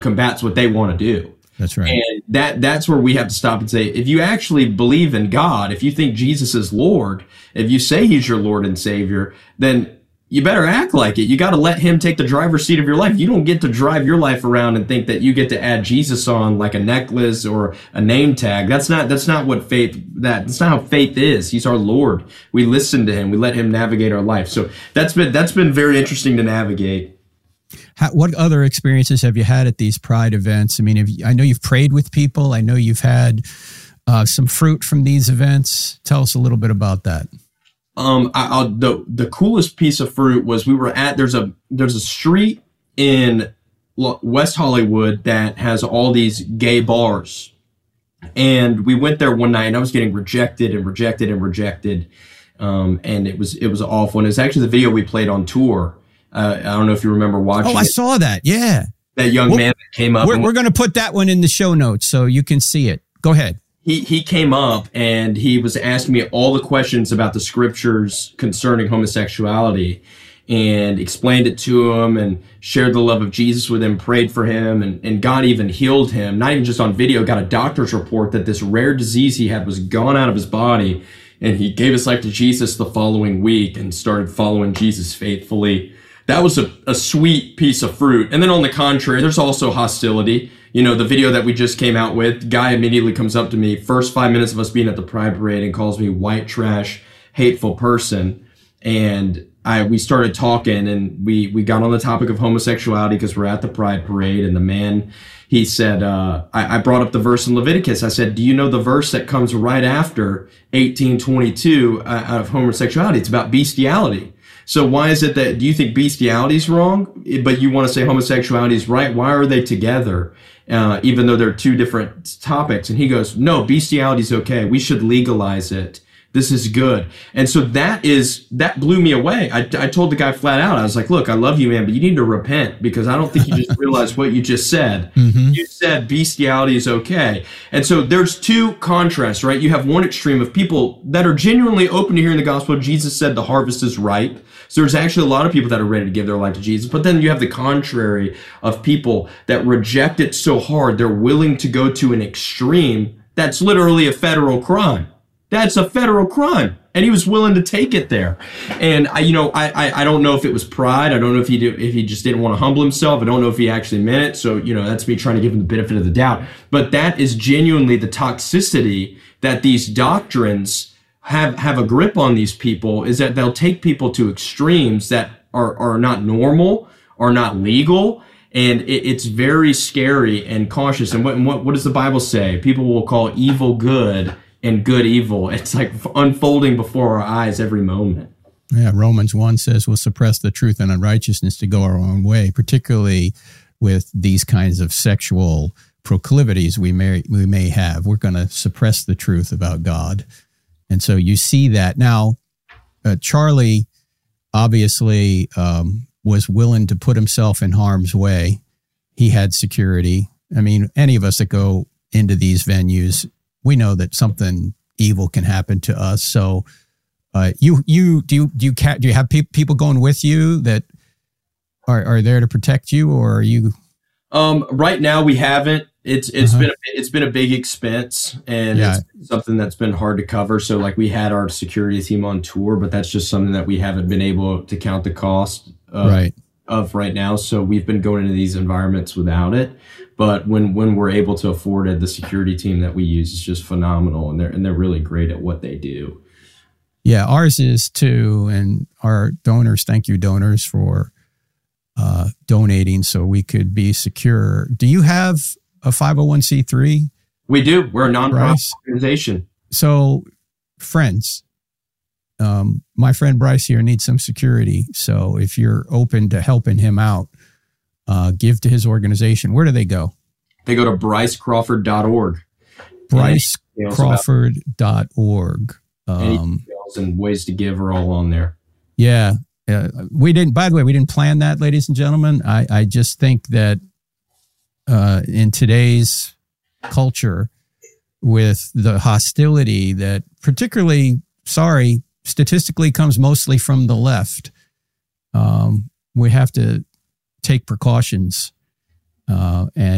combats what they want to do. That's right. And that's where we have to stop and say, if you actually believe in God, if you think Jesus is Lord, if you say he's your Lord and Savior, then you better act like it. You got to let him take the driver's seat of your life. You don't get to drive your life around and think that you get to add Jesus on like a necklace or a name tag. That's not what that's not how faith is. He's our Lord. We listen to him. We let him navigate our life. So that's been very interesting to navigate. What other experiences have you had at these Pride events? I mean, I know you've prayed with people. I know you've had some fruit from these events. Tell us a little bit about that. The coolest piece of fruit was we were at, there's a street in West Hollywood that has all these gay bars. And we went there one night and I was getting rejected. And it was awful. And it's actually the video we played on tour. I don't know if you remember watching. Oh, I saw that. Yeah. That young man that came up. We're going to put that one in the show notes so you can see it. Go ahead. He came up and he was asking me all the questions about the scriptures concerning homosexuality and explained it to him and shared the love of Jesus with him, prayed for him, and God even healed him. Not even just on video, got a doctor's report that this rare disease he had was gone out of his body. And he gave his life to Jesus the following week and started following Jesus faithfully. That was a sweet piece of fruit. And then on the contrary, there's also hostility. You know, the video that we just came out with, guy immediately comes up to me, first 5 minutes of us being at the Pride Parade, and calls me white trash, hateful person. And we started talking, and we got on the topic of homosexuality because we're at the Pride Parade. And the man, he said, I brought up the verse in Leviticus. I said, do you know the verse that comes right after 18:22 out of homosexuality? It's about bestiality. So why is it that, do you think bestiality is wrong, but you want to say homosexuality is right? Why are they together, even though they're two different topics? And he goes, no, bestiality is okay. We should legalize it. This is good. And so that blew me away. I told the guy flat out, I was like, look, I love you, man, but you need to repent because I don't think you just realized what you just said. Mm-hmm. You said bestiality is okay. And so there's two contrasts, right? You have one extreme of people that are genuinely open to hearing the gospel. Jesus said the harvest is ripe. So there's actually a lot of people that are ready to give their life to Jesus. But then you have the contrary of people that reject it so hard, they're willing to go to an extreme that's literally a federal crime. That's a federal crime. And he was willing to take it there. And I don't know if it was pride. I don't know if he just didn't want to humble himself. I don't know if he actually meant it. So, that's me trying to give him the benefit of the doubt. But that is genuinely the toxicity that these doctrines have a grip on these people, is that they'll take people to extremes that are not normal, are not legal. And it's very scary and cautious. And what does the Bible say? People will call evil good and good evil. It's like unfolding before our eyes every moment. Yeah, Romans 1 says we'll suppress the truth and unrighteousness to go our own way, particularly with these kinds of sexual proclivities we may have. We're going to suppress the truth about God. And so you see that. Now, Charlie obviously was willing to put himself in harm's way. He had security. I mean, any of us that go into these venues, we know that something evil can happen to us. So, do you have people going with you that are there to protect you, or are you? Right now we haven't. It's been a big expense, and it's something that's been hard to cover. So like we had our security team on tour, but that's just something that we haven't been able to count the cost of right now. So we've been going into these environments without it. But when we're able to afford it, the security team that we use is just phenomenal, and they're really great at what they do. Yeah, ours is too, and our donors, thank you donors for donating so we could be secure. Do you have a 501c3? We do. We're a nonprofit organization. So, friends, my friend Bryce here needs some security. So if you're open to helping him out, give to his organization. Where do they go? They go to BryceCrawford.org. BryceCrawford.org. Any details and ways to give are all on there. Yeah. We didn't plan that, ladies and gentlemen. I just think that in today's culture, with the hostility that particularly, statistically comes mostly from the left, we have to take precautions and